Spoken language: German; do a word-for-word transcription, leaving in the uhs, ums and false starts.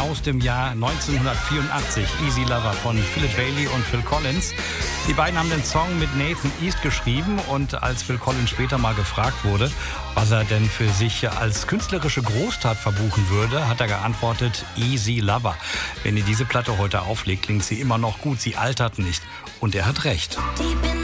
aus dem Jahr neunzehnhundertvierundachtzig. Easy Lover von Philip Bailey und Phil Collins. Die beiden haben den Song mit Nathan East geschrieben und als Phil Collins später mal gefragt wurde, was er denn für sich als künstlerische Großtat verbuchen würde, hat er geantwortet, Easy Lover. Wenn ihr diese Platte heute auflegt, klingt sie immer noch gut, sie altert nicht. Und er hat recht. Deep in